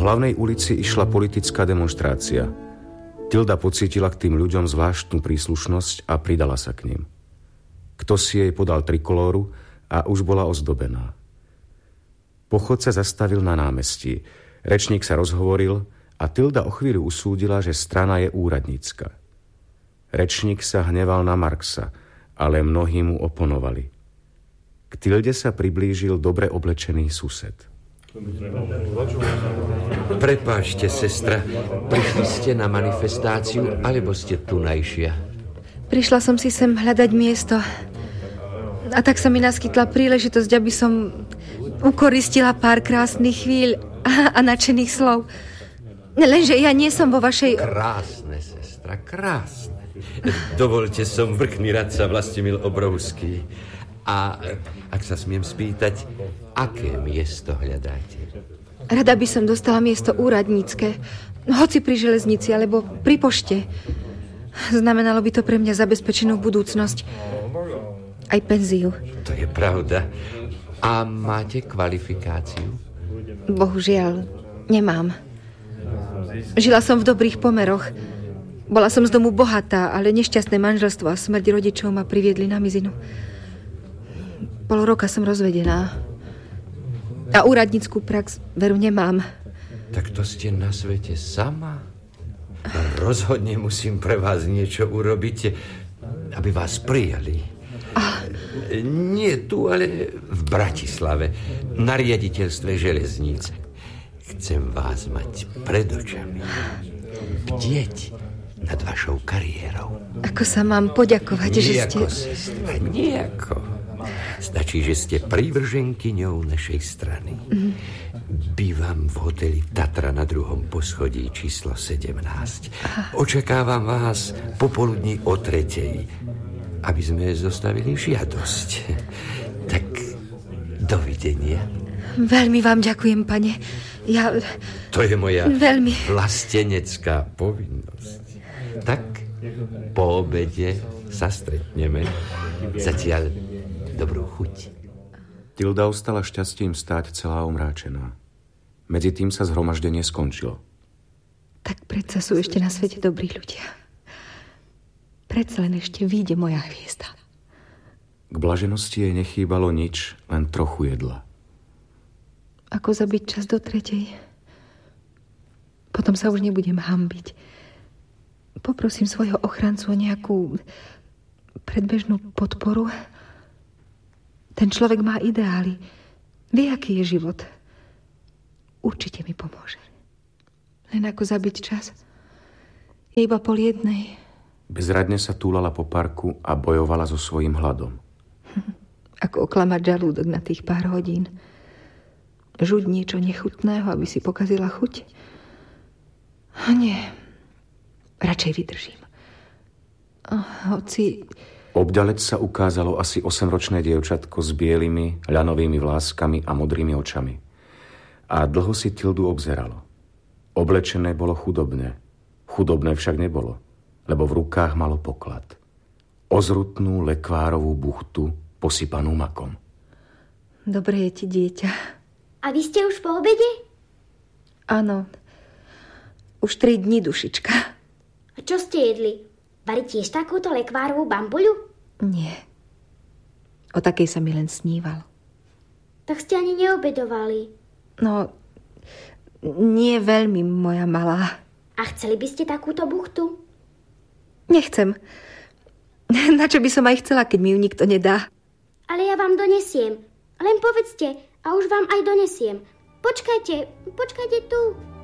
hlavnej ulici išla politická demonštrácia. Tilda pocítila k tým ľuďom zvláštnu príslušnosť a pridala sa k ním. Ktosi jej podal trikolóru a už bola ozdobená. Pochod sa zastavil na námestí. Rečník sa rozhovoril a Tilda o chvíľu usúdila, že strana je úradnícka. Rečník sa hneval na Marxa, ale mnohí mu oponovali. K Tilde sa priblížil dobre oblečený sused. Prepáčte, sestra, prišli ste na manifestáciu, alebo ste tunajšia? Prišla som si sem hľadať miesto. A tak sa mi naskytla príležitosť, aby som ukoristila pár krásnych chvíľ a nadšených slov. Lenže ja nie som vo vašej... Krásne, sestra, krásne. Dovolte, som vrchný radca Vlastimil Obrovský. A ak sa smiem spýtať, aké miesto hľadáte? Rada by som dostala miesto úradnícke, hoci pri železnici alebo pri pošte. Znamenalo by to pre mňa zabezpečenú budúcnosť. Aj penziu. To je pravda. A máte kvalifikáciu? Bohužiaľ, nemám. Žila som v dobrých pomeroch. Bola som z domu bohatá, ale nešťastné manželstvo a smrť rodičov ma priviedli na mizinu. Pol roka som rozvedená. A úradnícku prax, veru, nemám. Tak to ste na svete sama? Rozhodne musím pre vás niečo urobiť, aby vás prijali. Nie tu, ale v Bratislave, na riaditeľstve železníc. Chcem vás mať pred očami. Bdieť nad vašou kariérou. Ako sa mám poďakovať, že ste... Sestra, nejako. Stačí, že ste prívrženkyňou našej strany. Bývam v hoteli Tatra na 2. poschodí číslo 17. Očakávam vás popoludní o 3:00, aby sme zostavili žiadosť. Tak dovidenia. Veľmi vám ďakujem, pane. To je moja veľmi vlastenecká povinnosť. Tak po obede sa stretneme. Zatiaľ dobrú chuť. Tilda ostala šťastím stáť celá omráčená. Medzi tým sa zhromaždenie skončilo. Tak predsa sú ešte na svete dobrí ľudia. Predsa len ešte vyjde moja hviezda. K blaženosti jej nechýbalo nič, len trochu jedla. Ako zabiť čas do 3:00? Potom sa už nebudem hanbiť. Poprosím svojho ochrancu o nejakú predbežnú podporu. Ten človek má ideály. Vie, aký je život. Určite mi pomôže. Len ako zabiť čas? Je iba 12:30. Bezradne sa túlala po parku a bojovala so svojím hladom. Ako oklamať žalúdok na tých pár hodín. Žuť niečo nechutného, aby si pokazila chuť? Nie. Radšej vydržím. Hoci... Obďaleč sa ukázalo asi 8-ročné dievčatko s bielými, ľanovými vláskami a modrými očami. A dlho si Tildu obzeralo. Oblečené bolo chudobné. Chudobné však nebolo, lebo v rukách malo poklad. Ozrutnú lekvárovú buchtu, posypanú makom. Dobre je ti, dieťa. A vy ste už po obede? Áno. Už 3 dní, dušička. A čo ste jedli? Vari tiež takúto lekvárovú bambuľu? Nie. O takej sa mi len sníval. Tak ste ani neobedovali. No, nie veľmi, moja malá. A chceli by ste takúto buchtu? Nechcem. Na čo by som aj chcela, keď mi ju nikto nedá? Ale ja vám donesiem. Len povedzte a už vám aj donesiem. Počkajte tu.